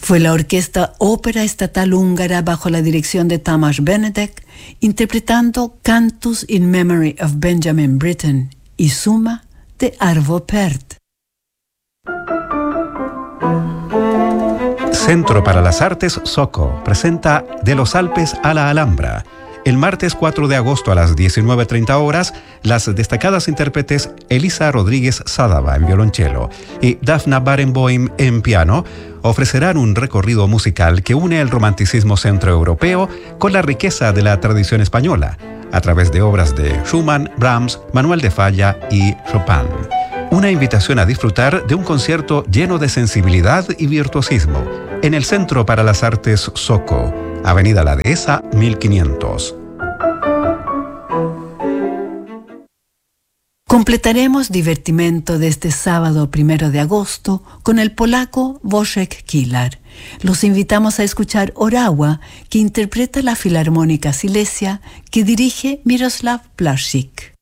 Fue la Orquesta Ópera Estatal Húngara bajo la dirección de Tamás Benedek, interpretando Cantus in Memory of Benjamin Britten y Suma de Arvo Pärt. Centro para las Artes SOCO presenta De los Alpes a la Alhambra. El martes 4 de agosto a las 19:30 horas, las destacadas intérpretes Elisa Rodríguez Sadava en violonchelo y Dafna Barenboim en piano ofrecerán un recorrido musical que une el romanticismo centroeuropeo con la riqueza de la tradición española, a través de obras de Schumann, Brahms, Manuel de Falla y Chopin. Una invitación a disfrutar de un concierto lleno de sensibilidad y virtuosismo en el Centro para las Artes SOCO, Avenida La Dehesa, 1500. Completaremos divertimento de este sábado 1 de agosto con el polaco Wojciech Kilar. Los invitamos a escuchar Orawa, que interpreta la Filarmónica Silesia, que dirige Miroslav Plaszik.